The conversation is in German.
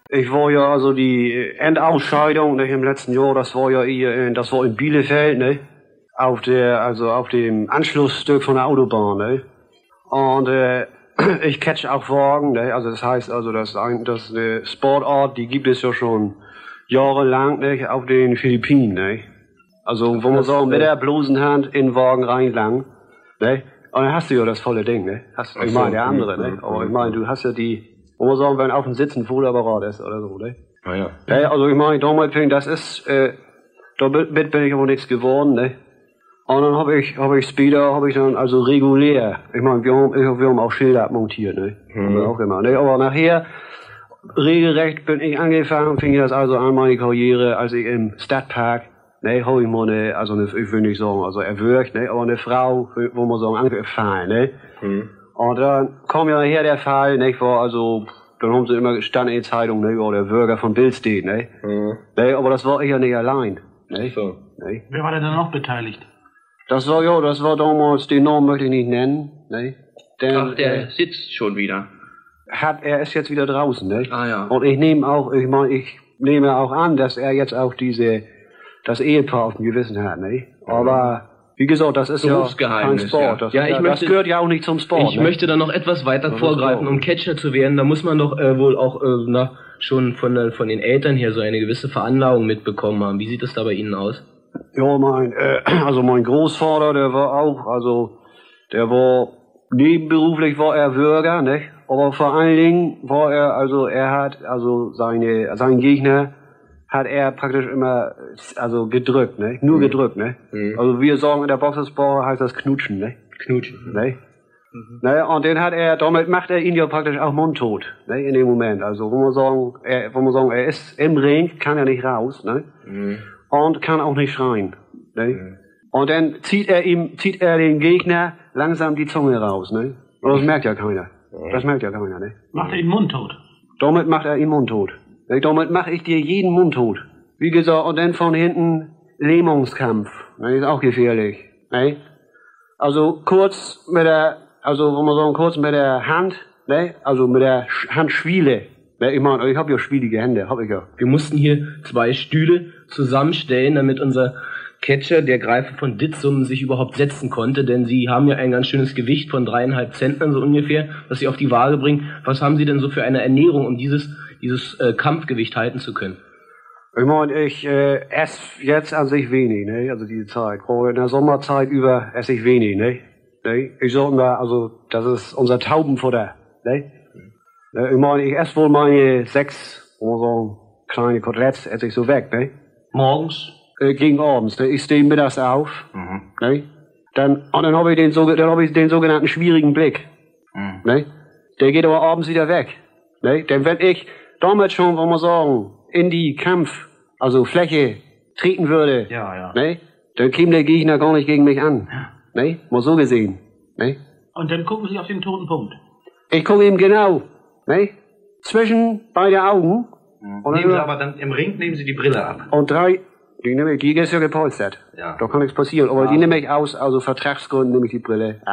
Ich war ja also die Endausscheidung, nicht, im letzten Jahr, das war ja das war in Bielefeld, ne? Auf dem Anschlussstück von der Autobahn, ne? Und ich catch auch Wagen, ne? Also das heißt also, das ist eine Sportart, die gibt es ja schon jahrelang, ne? Auf den Philippinen, ne? Also wo man sagen, mit der bloßen Hand in den Wagen reinlangen, ne? Und dann hast du ja das volle Ding, ne? Ich meine, der andere, ne? Aber ich meine, du hast ja wo man sagen, wenn auf dem Sitzen Fotoapparat ist oder so, ne? Ah, ja. Ja, also ich meine, damals das ist, damit bin ich aber nichts geworden, ne? Und dann habe ich dann also regulär, ich meine, wir haben auch Schilder abmontiert, ne? Auch immer, ne? Aber nachher, regelrecht bin ich angefangen, fing das also an, meine Karriere, als ich im Stadtpark, ne, hol ich mal ich will nicht sagen, also erwürgt, ne, aber eine Frau, wo man sagen, angefallen, ne? Und dann kam ja nachher der Fall, ne, dann haben sie immer gestanden in der Zeitung, ne, oder der Bürger von Billstedt, ne? Ne, aber das war ich ja nicht allein, ne? So. Ne? Wer war denn da noch beteiligt? Das war damals, den Namen möchte ich nicht nennen, ne? Denn, Ach, der sitzt schon wieder. er ist jetzt wieder draußen, ne? Ah, ja. Und ich nehme auch an, dass er jetzt auch das Ehepaar auf dem Gewissen hat, ne? Aber, wie gesagt, das ist ja kein Sport. Ja. Das gehört ja auch nicht zum Sport. Ich möchte da noch etwas weiter vorgreifen, um Catcher zu werden. Da muss man doch wohl auch schon von den Eltern her so eine gewisse Veranlagung mitbekommen haben. Wie sieht es da bei Ihnen aus? Ja, mein Großvater, nebenberuflich war er Bürger, ne? Aber vor allen Dingen seinen Gegner hat er praktisch immer, gedrückt, ne? Nur gedrückt, ne? Also wir sagen in der Boxersport heißt das Knutschen, ne? Knutschen. Ne? Ne? Und damit macht er ihn ja praktisch auch mundtot, ne? In dem Moment. Also, wo man sagen, er ist im Ring, kann er nicht raus, ne? Und kann auch nicht schreien, ne? Und dann zieht er den Gegner langsam die Zunge raus, ne? Und das merkt ja keiner. Ne? Macht er ihn mundtot? Damit macht er ihn mundtot. Damit mache ich dir jeden mundtot. Wie gesagt, und dann von hinten Lähmungskampf. Das ist auch gefährlich. Ne? Also kurz mit der Hand, ne? Also mit der Handschwiele. Ne? Ich meine, ich habe ja schwielige Hände, hab ich ja. Wir mussten hier 2 Stühle zusammenstellen, damit unser Catcher, der Greifer von Ditzum, sich überhaupt setzen konnte, denn Sie haben ja ein ganz schönes Gewicht von 3,5 Zentnern so ungefähr, was Sie auf die Waage bringen. Was haben Sie denn so für eine Ernährung, um dieses Kampfgewicht halten zu können? Ich meine, ich esse jetzt an sich wenig, ne? Also diese Zeit. Gerade in der Sommerzeit über esse ich wenig, ne? Ich sag mal, also das ist unser Taubenfutter, ne? Ich meine, ich esse wohl meine 6, kleine Koteletts esse ich so weg, ne? Morgens? Gegen abends, ne? Ich stehe mittags auf, ne? Dann habe ich den sogenannten schwierigen Blick, ne? Der geht aber abends wieder weg, ne? Denn wenn ich damals schon, wollen wir sagen, in die Fläche treten würde, ne? Dann käme der Gegner gar nicht gegen mich an, ne? Mal so gesehen, ne? Und dann gucken Sie auf den toten Punkt? Ich gucke ihm genau, ne? Zwischen beide Augen. Und Nehmen Sie aber dann im Ring nehmen Sie die Brille ab. Und die ist ja gepolstert. Ja. Da kann nichts passieren. Aber die nehme ich aus Vertragsgründen nehme ich die Brille